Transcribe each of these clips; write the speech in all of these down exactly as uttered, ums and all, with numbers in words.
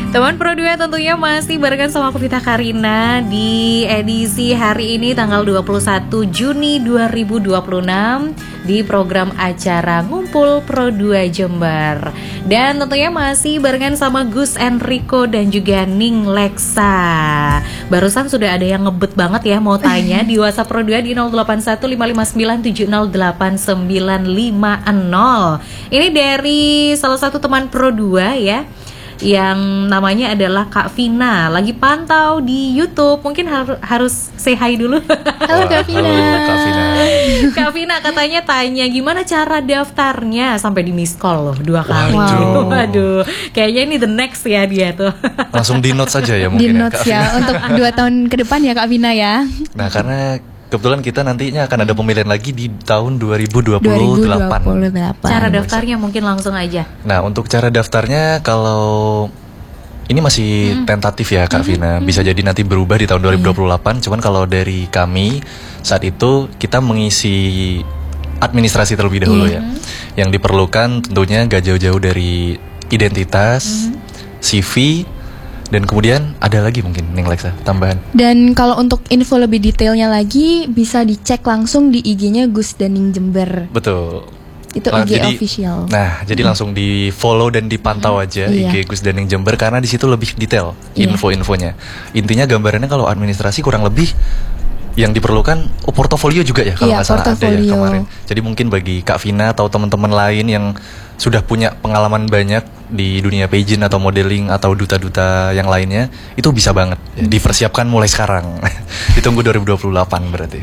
Teman Pro dua tentunya masih barengan sama aku Vita Karina di edisi hari ini tanggal dua puluh satu Juni dua ribu dua puluh enam di program acara Ngumpul Pro dua Jember. Dan tentunya masih barengan sama Gus Enrico dan juga Ning Lexa. Barusan sudah ada yang ngebet banget ya mau tanya di WhatsApp Pro dua di nol delapan satu lima lima sembilan tujuh nol delapan sembilan lima nol. Ini dari salah satu teman Pro dua ya, yang namanya adalah Kak Vina, lagi pantau di YouTube. Mungkin har- harus say hi dulu. Halo Kak Vina. Halo Kak Vina. Kak Vina katanya tanya gimana cara daftarnya, sampai di miss call loh dua kali. Waduh. Waduh, kayaknya ini the next ya dia tuh. Langsung di notes saja ya Di mungkin notes ya, Kak ya Vina. untuk dua tahun ke depan ya Kak Vina ya. Nah karena kebetulan kita nantinya akan ada pemilihan lagi di tahun dua ribu dua puluh delapan. dua ribu dua puluh delapan. Cara daftarnya mungkin langsung aja. Nah untuk cara daftarnya kalau ini masih Hmm. tentatif ya Kak Vina, bisa jadi nanti berubah di tahun dua ribu dua puluh delapan. Cuman kalau dari kami saat itu kita mengisi administrasi terlebih dahulu ya. Yang diperlukan tentunya gak jauh-jauh dari identitas, C V, dan kemudian ada lagi mungkin Ning Lexa tambahan. Dan kalau untuk info lebih detailnya lagi bisa dicek langsung di I G-nya Gus Daning Jember. Betul. Itu Lah, I G jadi- official. Nah, jadi langsung di follow dan dipantau aja Iya. I G Gus Daning Jember karena di situ lebih detail Iya. info-infonya. Intinya gambarannya kalau administrasi kurang lebih yang diperlukan oh, portofolio juga ya kalau Iya, nggak salah ada ya portofolio. kemarin. Jadi mungkin bagi Kak Vina atau teman-teman lain yang sudah punya pengalaman banyak di dunia pageant atau modeling atau duta-duta yang lainnya, itu bisa banget ya, dipersiapkan mulai sekarang. Ditunggu dua ribu dua puluh delapan berarti.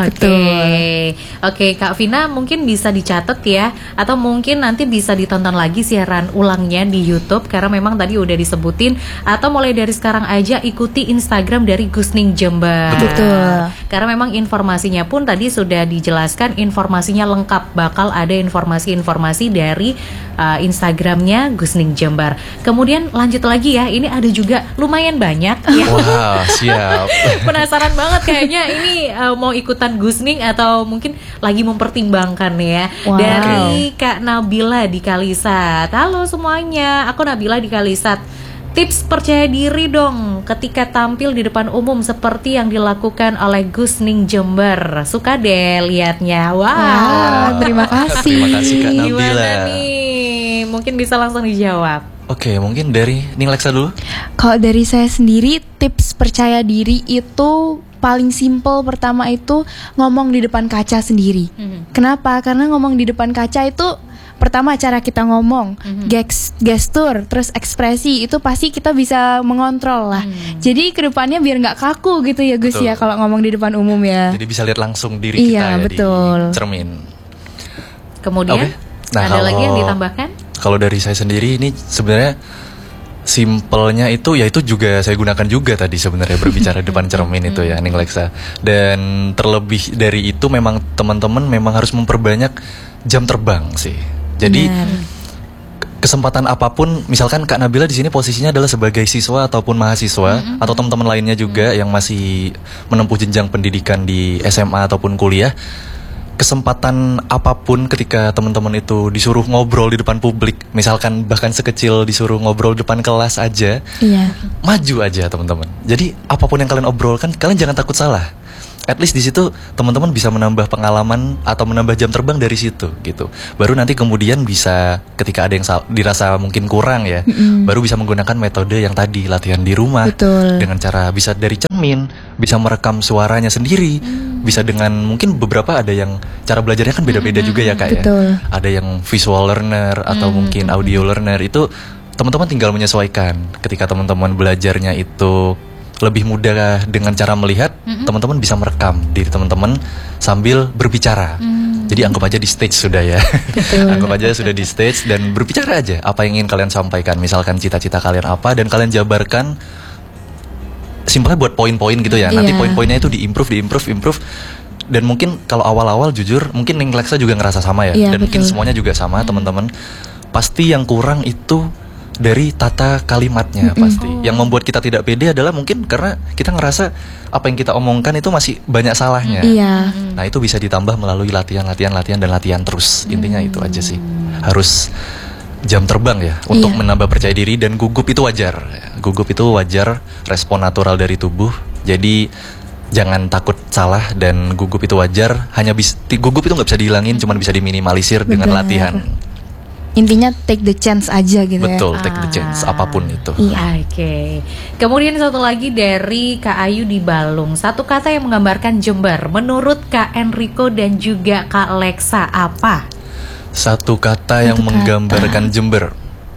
Oke, oke Kak Vina mungkin bisa dicatat ya, atau mungkin nanti bisa ditonton lagi siaran ulangnya di YouTube karena memang tadi udah disebutin. Atau mulai dari sekarang aja ikuti Instagram dari Gusning Jember. Betul. Karena memang informasinya pun tadi sudah dijelaskan, informasinya lengkap, bakal ada informasi-informasi dari uh, Instagramnya Gusning Jember. Kemudian lanjut lagi ya, ini ada juga lumayan banyak ya. Wah, siap. Penasaran banget kayaknya ini uh, mau ikutan Gusning atau mungkin lagi mempertimbangkan ya. Wow. Dari Kak Nabila di Kalisat. Halo semuanya, aku Nabila di Kalisat. Tips percaya diri dong ketika tampil di depan umum seperti yang dilakukan oleh Gusning Jember. Suka deh liatnya. Wow. Wah, terima kasih. Terima kasih Kak Nabila. Gimana nih? Mungkin bisa langsung dijawab. Oke, mungkin dari Ning Lexa dulu. Kalau dari saya sendiri, tips percaya diri itu paling simple. Pertama itu ngomong di depan kaca sendiri. Mhm. Kenapa? Karena ngomong di depan kaca itu pertama cara kita ngomong, Mhm. geks- gestur, terus ekspresi itu pasti kita bisa mengontrol lah. Hmm. Jadi kedepannya biar nggak kaku gitu ya Gus Betul. ya kalau ngomong di depan umum ya. Jadi bisa lihat langsung diri Iya, kita ya betul. di cermin. Kemudian Oke. Nah, ada lagi yang kalau- ditambahkan? Kalau dari saya sendiri ini sebenarnya simpelnya itu ya itu juga saya gunakan juga tadi sebenarnya berbicara depan cermin itu ya Ning Lexa. Dan terlebih dari itu memang teman-teman memang harus memperbanyak jam terbang sih. Jadi Benar. kesempatan apapun, misalkan Kak Nabila di sini posisinya adalah sebagai siswa ataupun mahasiswa atau teman-teman lainnya juga yang masih menempuh jenjang pendidikan di S M A ataupun kuliah, kesempatan apapun ketika teman-teman itu disuruh ngobrol di depan publik, misalkan bahkan sekecil disuruh ngobrol depan kelas aja, Iya. maju aja teman-teman. Jadi apapun yang kalian obrolkan, kalian jangan takut salah. At least di situ teman-teman bisa menambah pengalaman atau menambah jam terbang dari situ gitu. Baru nanti kemudian bisa ketika ada yang sal- dirasa mungkin kurang ya, Mm-mm. baru bisa menggunakan metode yang tadi latihan di rumah. Betul. Dengan cara bisa dari cermin, bisa merekam suaranya sendiri, bisa dengan mungkin beberapa ada yang cara belajarnya kan beda-beda juga ya Kak ya. Betul. Ada yang visual learner atau mungkin audio learner, itu teman-teman tinggal menyesuaikan. Ketika teman-teman belajarnya itu lebih mudah dengan cara melihat, teman-teman bisa merekam diri teman-teman sambil berbicara. Jadi anggap aja di stage sudah ya. Anggap aja sudah di stage dan berbicara aja apa yang ingin kalian sampaikan. Misalkan cita-cita kalian apa dan kalian jabarkan. Simpelnya buat poin-poin gitu ya. Nanti Iya. poin-poinnya itu diimprove, diimprove, improve. Dan mungkin kalau awal-awal jujur, mungkin Ning Lexa juga ngerasa sama ya. Iya, Dan mungkin betul. semuanya juga sama teman-teman. Pasti yang kurang itu dari tata kalimatnya pasti. Yang membuat kita tidak pede adalah mungkin karena kita ngerasa apa yang kita omongkan itu masih banyak salahnya. Iya. Nah itu bisa ditambah melalui latihan, latihan, latihan dan latihan terus. Intinya itu aja sih. Harus jam terbang ya untuk Iya. menambah percaya diri, dan gugup itu wajar. Gugup itu wajar, respon natural dari tubuh. Jadi jangan takut salah, dan gugup itu wajar. Hanya bis, gugup itu nggak bisa dihilangin, cuman bisa diminimalisir dengan Benar. latihan. Intinya take the chance aja gitu ya. Betul, take the chance Ah. apapun itu. Iya. Oke. Kemudian satu lagi dari Kak Ayu di Balung. Satu kata yang menggambarkan Jember menurut Kak Enrico dan juga Kak Lexa apa? Satu kata yang Satu kata. menggambarkan Jember,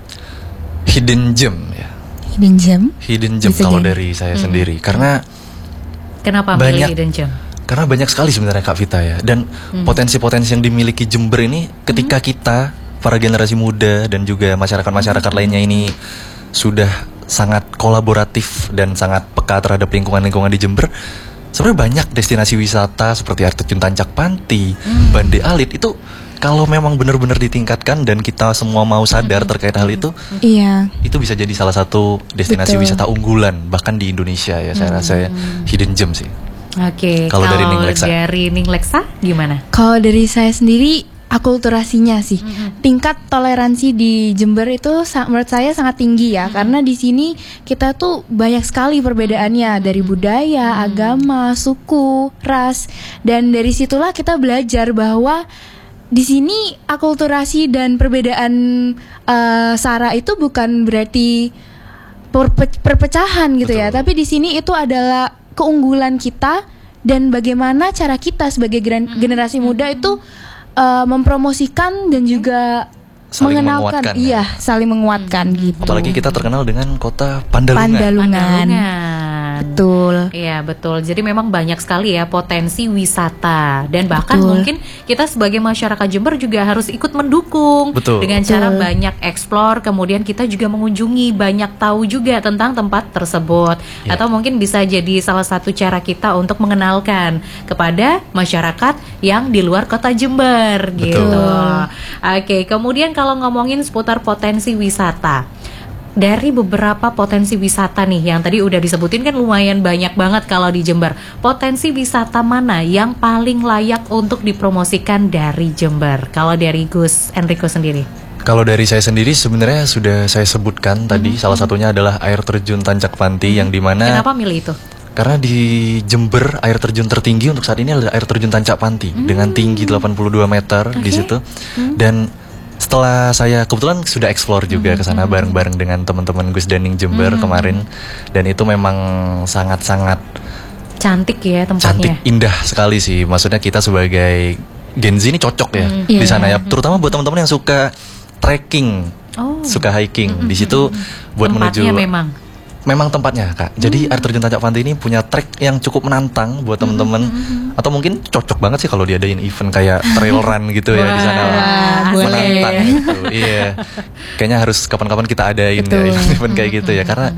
hidden gem ya. Hidden gem. Hidden gem Bisa kalau jadi. dari saya sendiri, karena Kenapa Banyak. milih Hidden Gem? karena banyak sekali sebenarnya Kak Vita ya, dan potensi-potensi yang dimiliki Jember ini ketika kita para generasi muda dan juga masyarakat-masyarakat lainnya ini sudah sangat kolaboratif dan sangat peka terhadap lingkungan-lingkungan di Jember. Sebenarnya banyak destinasi wisata seperti air terjun Tancak Panti, Bande Alit itu kalau memang benar-benar ditingkatkan dan kita semua mau sadar terkait hal itu, Iya. itu bisa jadi salah satu destinasi Betul. wisata unggulan bahkan di Indonesia ya. Saya rasa ya, hidden gem sih. Oke. Kalau dari Ning Lexa? dari Ning Lexa gimana? Kalau dari saya sendiri, akulturasinya sih, tingkat toleransi di Jember itu sa- menurut saya sangat tinggi ya, karena di sini kita tuh banyak sekali perbedaannya dari budaya, agama, suku, ras, dan dari situlah kita belajar bahwa di sini akulturasi dan perbedaan eh, sara itu bukan berarti perpe- perpecahan gitu ya, Betul. tapi di sini itu adalah keunggulan kita dan bagaimana cara kita sebagai geran- generasi muda itu uh, mempromosikan dan juga Saling mengenalkan, menguatkan, iya, ya. saling menguatkan gitu. Apalagi kita terkenal dengan kota Pandalungan. Pandalungan. Pandalungan. Betul. Iya betul. Jadi memang banyak sekali ya potensi wisata, dan bahkan Betul. mungkin kita sebagai masyarakat Jember juga harus ikut mendukung Betul. dengan Betul. cara banyak eksplor. Kemudian kita juga mengunjungi, banyak tahu juga tentang tempat tersebut. Ya. Atau mungkin bisa jadi salah satu cara kita untuk mengenalkan kepada masyarakat yang di luar kota Jember gitu. Oke, kemudian kalau ngomongin seputar potensi wisata, dari beberapa potensi wisata nih yang tadi udah disebutin kan lumayan banyak banget kalau di Jember. Potensi wisata mana yang paling layak untuk dipromosikan dari Jember? Kalau dari Gus Enrico sendiri? Kalau dari saya sendiri sebenarnya sudah saya sebutkan tadi, salah satunya adalah air terjun Tancak Panti yang dimana Kenapa milih itu? karena di Jember air terjun tertinggi untuk saat ini adalah air terjun Tancak Panti dengan tinggi delapan puluh dua meter di situ. Dan setelah saya kebetulan sudah explore juga ke sana bareng-bareng dengan teman-teman Gus Daning Jember kemarin, dan itu memang sangat-sangat Cantik ya tempatnya. cantik, indah sekali sih. Maksudnya kita sebagai Gen Z ini cocok ya di Iya. sana ya, terutama buat teman-teman yang suka trekking, Oh. suka hiking. Di situ buat menuju Tempatnya memang. memang tempatnya Kak. Jadi air terjun Tancak Panti ini punya trek yang cukup menantang buat teman-teman, atau mungkin cocok banget sih kalau diadain event kayak trail run gitu ya di sana. Wah, Menantang boleh. gitu. Iya. Kayaknya harus kapan-kapan kita adain ya Betul. event-event kayak gitu ya, karena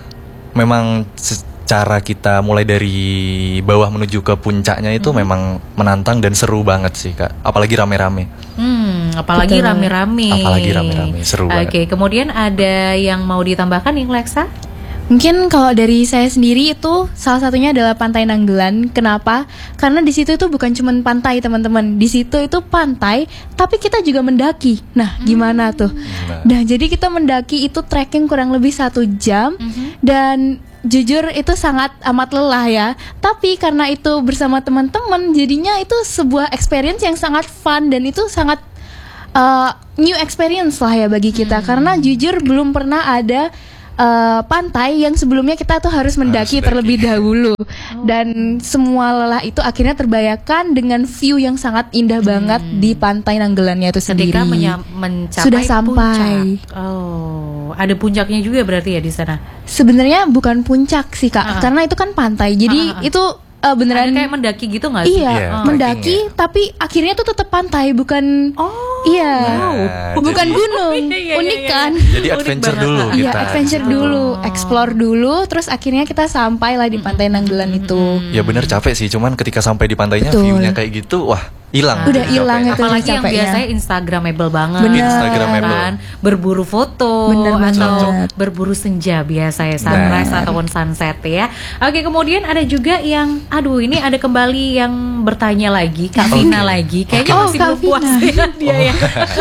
memang secara kita mulai dari bawah menuju ke puncaknya itu memang menantang dan seru banget sih Kak. Apalagi rame-rame. Hmm, apalagi Betul. rame-rame. Apalagi rame-rame, seru Oke, banget. kemudian ada yang mau ditambahkan nih Lexa? Mungkin kalau dari saya sendiri itu salah satunya adalah Pantai Nanggelan. Kenapa? Karena di situ itu bukan cuma pantai teman-teman. Di situ itu pantai, tapi kita juga mendaki. Nah, gimana tuh? Nah. Nah, jadi kita mendaki itu trekking kurang lebih satu jam dan jujur itu sangat amat lelah ya. Tapi karena itu bersama teman-teman, jadinya itu sebuah experience yang sangat fun dan itu sangat uh, new experience lah ya bagi kita. Karena jujur belum pernah ada uh, pantai yang sebelumnya kita tuh harus mendaki mendaki. terlebih dahulu. Dan semua lelah itu akhirnya terbayarkan dengan view yang sangat indah banget di Pantai Nanggelannya itu sendiri. Ketika menya- mencapai Sudah sampai. puncak. Oh, ada puncaknya juga berarti ya di sana. Sebenarnya bukan puncak sih Kak, Ah. karena itu kan pantai. Jadi Ah, ah, ah. itu uh, beneran Ada kayak mendaki gitu nggak sih? iya, Iya, mendaki trekking tapi akhirnya tuh tetap pantai, bukan Oh, iya. Nah, Bukan jadi- gunung. Iya, iya, Unik iya, kan? iya. Jadi Unik adventure banget. dulu Iya, kita. adventure gitu. dulu, explore dulu, terus akhirnya kita sampai lah di Pantai Nanggelan itu. Ya bener capek sih, cuman ketika sampai di pantainya Betul. view-nya kayak gitu, wah hilang. Udah gitu hilang capeknya. itu. Apalagi yang capeknya. biasanya instagramable banget. Bener. Instagramable. Kan? Berburu foto Bener atau banget. berburu senja biasanya sunrise Bener. ataupun sunset ya. Oke, kemudian ada juga yang aduh ini ada kembali yang bertanya lagi Kak Vina Oke. lagi. Kayaknya Oh, masih Kak belum puas Vina. ya dia Oh, ya. ya.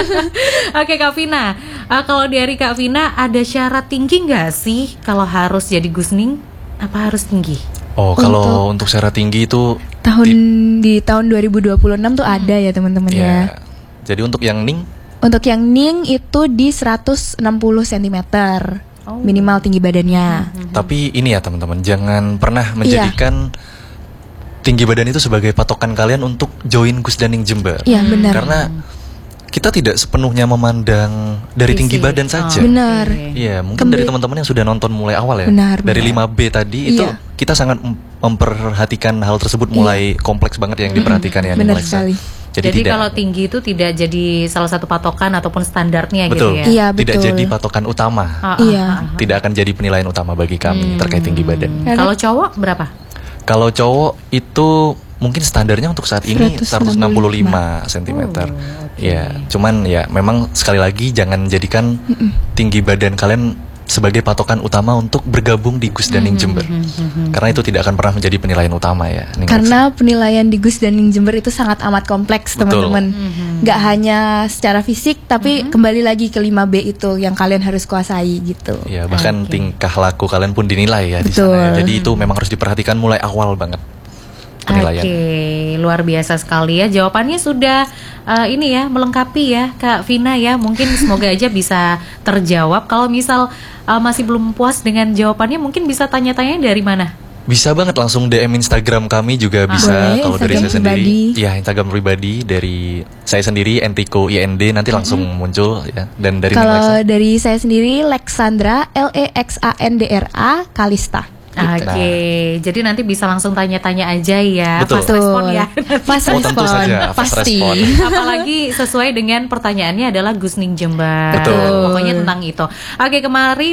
Oke Kak Vina, uh, kalau dari Kak Vina ada syarat tinggi nggak sih kalau harus jadi Gusning? Apa harus tinggi? Oh, kalau untuk, untuk syarat tinggi itu tahun di, di tahun dua ribu dua puluh enam tuh hmm. ada ya teman-teman ya. ya. Jadi untuk yang Ning? Untuk yang Ning itu di seratus enam puluh sentimeter oh. minimal tinggi badannya. Hmm. Tapi ini ya teman-teman, jangan pernah menjadikan iya. tinggi badan itu sebagai patokan kalian untuk join Gusdaning Jember. Iya benar. Karena kita tidak sepenuhnya memandang dari tinggi badan saja. Oh, benar. Iya, mungkin Kembali. dari teman-teman yang sudah nonton mulai awal ya. Benar, dari benar. lima B tadi itu iya. kita sangat memperhatikan hal tersebut mulai iya. kompleks banget yang diperhatikan ya. Benar sekali. Jadi, jadi tidak, kalau tinggi itu tidak jadi salah satu patokan ataupun standarnya betul. gitu ya. Iya, betul. Tidak jadi patokan utama. Ah, ah, iya. ah, ah. Tidak akan jadi penilaian utama bagi kami hmm. terkait tinggi badan. Kalau cowok berapa? Kalau cowok itu mungkin standarnya untuk saat ini seratus enam puluh lima sentimeter. Oh, okay. Ya, cuman ya memang sekali lagi jangan jadikan Mm-mm. tinggi badan kalian sebagai patokan utama untuk bergabung di Gusdaning Jember. Mm-hmm. Karena itu tidak akan pernah menjadi penilaian utama ya. Karena penilaian di Gusdaning Jember itu sangat amat kompleks, teman-teman. Mm-hmm. Gak hanya secara fisik, tapi mm-hmm. kembali lagi ke lima B itu yang kalian harus kuasai gitu. Ya, bahkan okay. tingkah laku kalian pun dinilai ya. Betul. Di sana. Jadi itu memang harus diperhatikan mulai awal banget. Oke, okay, luar biasa sekali ya. Jawabannya sudah uh, ini ya, melengkapi ya Kak Vina ya. Mungkin semoga aja bisa terjawab. Kalau misal uh, masih belum puas dengan jawabannya, mungkin bisa tanya-tanya dari mana? Bisa banget langsung D M Instagram kami juga ah, bisa. Kalau dari saya sendiri, ya Instagram pribadi dari saya sendiri Entiko I N D nanti langsung mm-hmm. muncul ya. Dan dari kalau dari saya sendiri Lexandra L E X A N D R A Kalista. Oke, okay. Jadi nanti bisa langsung tanya-tanya aja ya. Betul. Fast respon ya. Fast oh, respon, saja, fast pasti. Respon. Apalagi sesuai dengan pertanyaannya adalah Gusning Jember. Betul. Pokoknya tentang itu. Oke, kemarin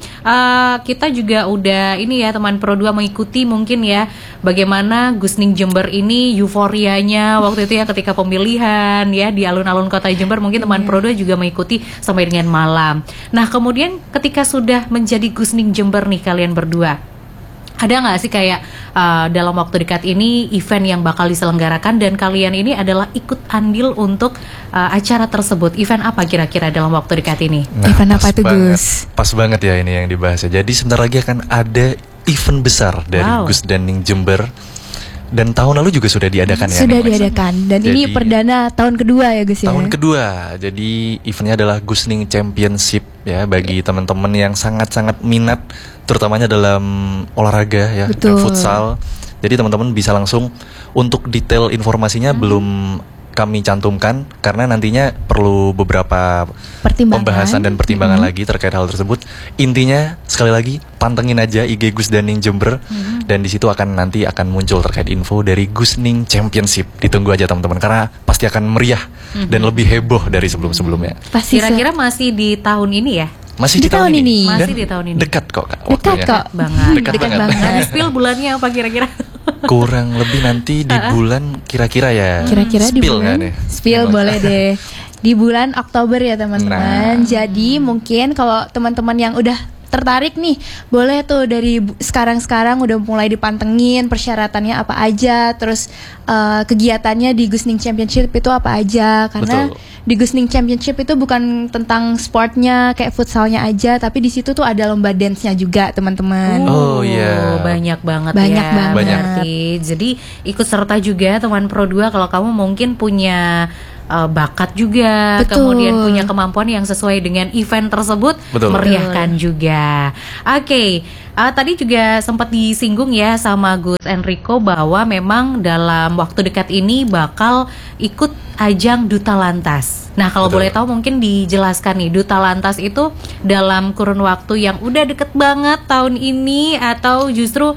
uh, kita juga udah ini ya teman Pro dua mengikuti mungkin ya bagaimana Gusning Jember ini euforianya waktu itu ya ketika pemilihan ya di alun-alun kota Jember. Mungkin teman yeah. Pro dua juga mengikuti sampai dengan malam. Nah, kemudian ketika sudah menjadi Gusning Jember nih kalian berdua, ada nggak sih kayak uh, dalam waktu dekat ini event yang bakal diselenggarakan dan kalian ini adalah ikut andil untuk uh, acara tersebut? Event apa kira-kira dalam waktu dekat ini? Nah, event apa itu banget, Gus? Pas banget ya ini yang dibahas ya. Jadi sebentar lagi akan ada event besar dari wow. Gusdaning Jember. Dan tahun lalu juga sudah diadakan ya. Sudah diadakan. Dan jadi, ini perdana tahun kedua ya Gus ya. Tahun kedua. Jadi eventnya adalah Gusning Championship ya bagi teman-teman yang sangat-sangat minat terutamanya dalam olahraga ya, futsal. Jadi teman-teman bisa langsung untuk detail informasinya hmm. belum kami cantumkan karena nantinya perlu beberapa pembahasan dan pertimbangan mm-hmm. lagi terkait hal tersebut. Intinya sekali lagi pantengin aja I G Gusdaning Jember mm-hmm. dan di situ akan nanti akan muncul terkait info dari Gusning Championship. Ditunggu aja teman-teman karena pasti akan meriah mm-hmm. dan lebih heboh dari sebelum-sebelumnya. Pasti kira-kira masih di tahun ini ya? Masih di, di tahun, tahun ini. ini. Masih di tahun ini. Dekat kok Kak. Dekat kok banget. Dekat, dekat banget. banget. Nah, spill bulannya apa kira-kira? Kurang lebih nanti di bulan kira-kira ya. Kira-kira di bulan. Deh? Spill boleh deh. Di bulan Oktober ya teman-teman. Nah. Jadi mungkin kalau teman-teman yang udah tertarik nih, boleh tuh dari sekarang-sekarang udah mulai dipantengin persyaratannya apa aja, terus uh, kegiatannya di Gusning Championship itu apa aja. Karena Betul. di Gusning Championship itu bukan tentang sportnya kayak futsalnya aja, tapi di situ tuh ada lomba dance-nya juga teman-teman. Oh iya, yeah. banyak banget banyak ya. Banget. Banyak. Jadi ikut serta juga teman Pro dua kalau kamu mungkin punya Uh, bakat juga, Betul. kemudian punya kemampuan yang sesuai dengan event tersebut, Betul. meriahkan juga. Oke, okay. uh, tadi juga sempat disinggung ya sama Gus Enrico bahwa memang dalam waktu dekat ini bakal ikut ajang Duta Lantas. Nah, kalau Betul. boleh tahu mungkin dijelaskan nih, Duta Lantas itu dalam kurun waktu yang udah deket banget tahun ini atau justru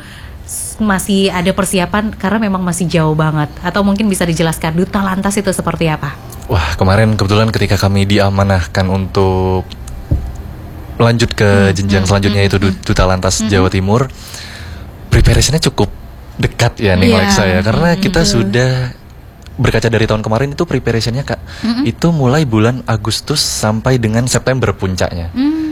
masih ada persiapan karena memang masih jauh banget, atau mungkin bisa dijelaskan Duta Lantas itu seperti apa? Wah, kemarin kebetulan ketika kami diamanahkan untuk lanjut ke hmm, jenjang hmm, selanjutnya hmm, itu Duta Lantas hmm, Jawa Timur, preparationnya cukup dekat ya nih yeah. Alexa ya, karena hmm, kita hmm. sudah berkaca dari tahun kemarin itu preparationnya Kak, hmm. itu mulai bulan Agustus sampai dengan September puncaknya. Hmm.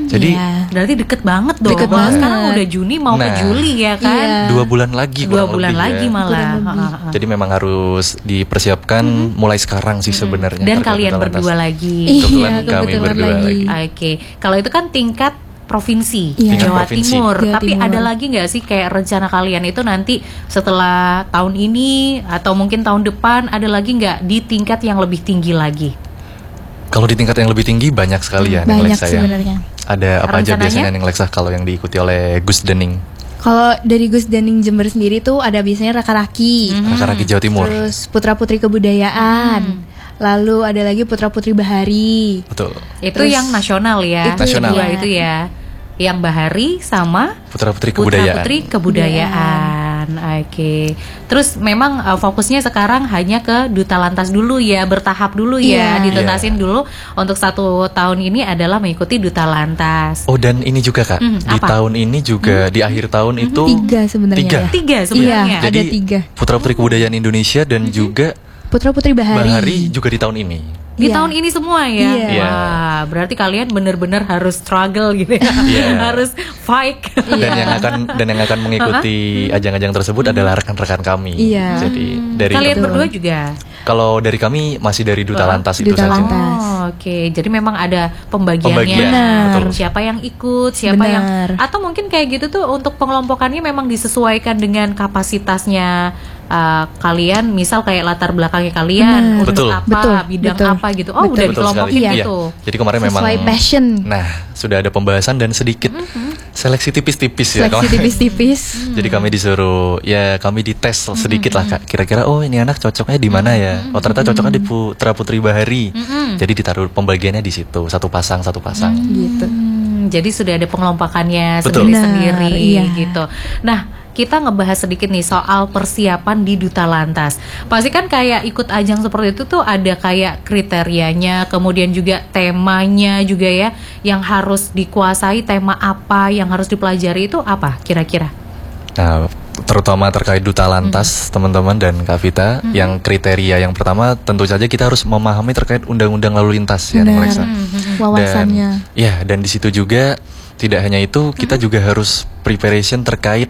Jadi Iya. Berarti deket banget dong. Deket Bahkan banget. sekarang udah Juni mau ke Nah, Juli ya kan. Iya. dua bulan lagi Dua kurang bulan lebih lagi ya. malah. Kurang lebih. Ha, ha, ha. Jadi memang harus dipersiapkan mulai sekarang sih sebenarnya. Dan terkait kalian Duta Lantas. berdua lagi. Iya, Kebetulan kami kebetulan berdua lagi. lagi. Oke, kalau itu kan tingkat provinsi Iya. Tingkat Jawa provinsi. Timur. Jawa Tapi Timur. ada lagi nggak sih kayak rencana kalian itu nanti setelah tahun ini atau mungkin tahun depan ada lagi nggak di tingkat yang lebih tinggi lagi? Kalau di tingkat yang lebih tinggi banyak sekali ya Ning Banyak Lexa ya. sebenarnya. Ada apa aja Rencananya? biasanya Ning Lexa kalau yang diikuti oleh Gus Dening? Kalau dari Gus Dening Jember sendiri tuh ada biasanya Raka-Raki, Raka-Raki Jawa Timur. terus Putra Putri Kebudayaan, lalu ada lagi Putra Putri Bahari. Betul. Itu Terus- yang nasional ya. Itu Nasional. Dua iya. itu ya. Yang Bahari sama Putra Putri Putra Kebudayaan. Putri Kebudayaan. Oke. Terus memang uh, fokusnya sekarang hanya ke Duta Lantas dulu ya, bertahap dulu ya, Iya. ditunasin Iya. dulu untuk satu tahun ini adalah mengikuti Duta Lantas. Oh dan ini juga Kak, Hmm, di apa? tahun ini juga di akhir tahun itu Tiga sebenarnya. Tiga. ya. Tiga Iya, sebenarnya. ada tiga. Putra Putri Kebudayaan Indonesia dan juga Putra Putri Bahari. Bahari juga di tahun ini. Di Iya. tahun ini semua ya. Iya. Iya. Wah, berarti kalian benar-benar harus struggle gitu ya. Iya. Harus fight. Dan yang akan dan yang akan mengikuti ajang-ajang tersebut adalah rekan-rekan kami. Iya. Jadi dari Kalian Betul. berdua juga. kalau dari kami masih dari Duta Lantas itu Duta saja. Lantas. Oh, oke. Jadi memang ada pembagiannya. Pembagian, Benar. betul. Siapa yang ikut, siapa Benar. yang atau mungkin kayak gitu tuh untuk pengelompokannya memang disesuaikan dengan kapasitasnya uh, kalian, misal kayak latar belakangnya kalian Benar. untuk Betul. apa, Betul. bidang Betul. apa gitu. Oh, Betul. udah Betul dikelompokin sekali. Iya. gitu. Jadi kemarin memang Sesuai passion. Nah, sudah ada pembahasan dan sedikit seleksi tipis-tipis ya. Seleksi tipis-tipis. Jadi kami disuruh ya kami dites sedikit lah Kak. Kira-kira oh ini anak cocoknya di mana ya? Oh ternyata cocoknya di Putra Putri Bahari. Jadi ditaruh pembagiannya di situ, satu pasang satu pasang. Gitu. Hmm, jadi sudah ada pengelompokannya Betul. sendiri-sendiri Benar, iya. gitu. Nah, kita ngebahas sedikit nih soal persiapan di Duta Lantas. Pasti kan kayak ikut ajang seperti itu tuh ada kayak kriterianya, kemudian juga temanya juga ya, yang harus dikuasai. Tema apa yang harus dipelajari itu apa kira-kira? Nah, terutama terkait Duta Lantas teman-teman dan Kak Vita, yang kriteria yang pertama tentu saja kita harus memahami terkait undang-undang lalu lintas ya Ning Benar. Lexa. Wawasannya. Dan, ya, dan di situ juga tidak hanya itu, kita juga harus preparation terkait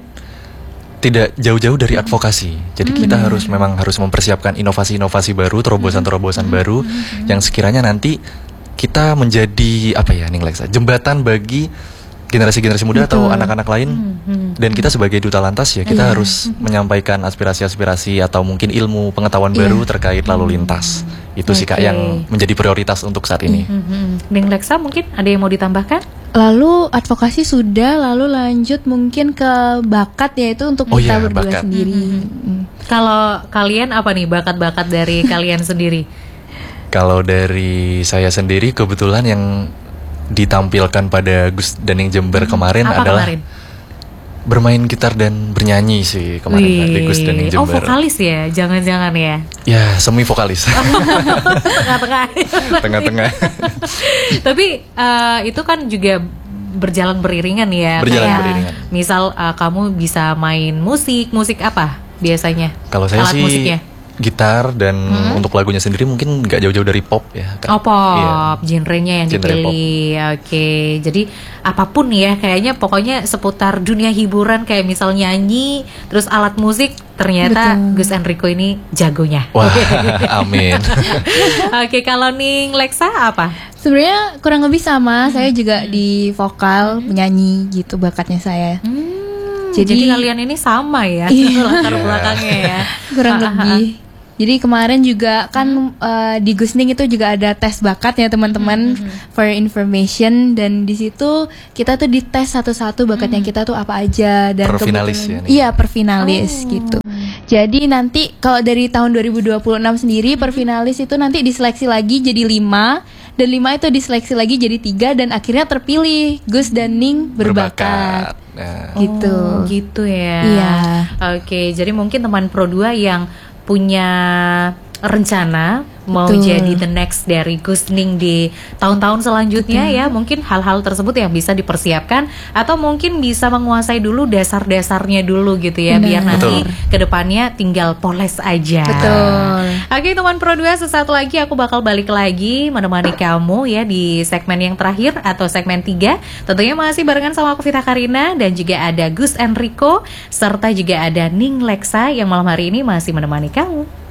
tidak jauh-jauh dari advokasi. Jadi kita harus memang harus mempersiapkan inovasi-inovasi baru, terobosan-terobosan baru yang sekiranya nanti kita menjadi apa ya Ning Lexa, jembatan bagi generasi-generasi muda atau anak-anak lain. Dan kita sebagai Duta Lantas ya kita Iya. harus menyampaikan aspirasi-aspirasi atau mungkin ilmu pengetahuan Iya. baru terkait lalu lintas. Itu sih Kak Oke. yang menjadi prioritas untuk saat ini. Hmm, Ning Lexa mungkin ada yang mau ditambahkan? Lalu advokasi sudah, lalu lanjut mungkin ke bakat yaitu untuk Oh kita iya, berdua bakat. sendiri. Mm. Kalau kalian apa nih bakat-bakat dari kalian sendiri? Kalau dari saya sendiri kebetulan yang ditampilkan pada Gus Dening Jember kemarin Apa adalah kemarin? bermain gitar dan bernyanyi sih kemarin di Gus Dening Oh, Jember. vokalis ya? Jangan-jangan ya? Ya, semi vokalis. Tengah-tengah. Tengah-tengah. Tapi eh, itu kan juga berjalan beriringan ya. Berjalan Kayak beriringan. Misal eh, kamu bisa main musik, musik apa biasanya? Kalau saya Alat sih musiknya? gitar dan untuk lagunya sendiri mungkin nggak jauh-jauh dari pop ya. Kak. Oh, pop, Iya. genrenya yang Genre dipilih. Oke, jadi apapun ya, kayaknya pokoknya seputar dunia hiburan kayak misal nyanyi, terus alat musik, ternyata Betul. Gus Enrico ini jagonya. Wah, amin. Oke, kalau Ning Lexa apa? Sebenarnya kurang lebih sama, saya juga di vokal, penyanyi gitu bakatnya saya. Hmm, jadi, Jadi- kalian ini sama ya Iya. latar Iya. belakangnya ya. Kurang Ah, ah, lebih. Jadi kemarin juga kan eh, di Gusning itu juga ada tes bakat ya teman-teman, for your information, dan di situ kita tuh dites satu-satu bakatnya kita tuh apa aja dan Per finalis kebetulan- ya nih? Iya, per finalis gitu. Jadi nanti kalau dari tahun dua ribu dua puluh enam sendiri per finalis itu nanti diseleksi lagi jadi lima, dan lima itu diseleksi lagi jadi tiga, dan akhirnya terpilih Gus dan Ning berbakat. Nah, Gitu. Oh, gitu ya. Iya. Oke, jadi mungkin teman Pro dua yang punya rencana mau Betul. jadi the next dari Gusning di tahun-tahun selanjutnya ya, mungkin hal-hal tersebut yang bisa dipersiapkan atau mungkin bisa menguasai dulu dasar-dasarnya dulu gitu ya, Benar. biar nanti Betul. kedepannya tinggal poles aja. Betul. Oke teman Pro dua, sesaat lagi aku bakal balik lagi menemani kamu ya di segmen yang terakhir atau segmen tiga. Tentunya masih barengan sama aku Vita Karina dan juga ada Gus Enrico serta juga ada Ning Lexa yang malam hari ini masih menemani kamu.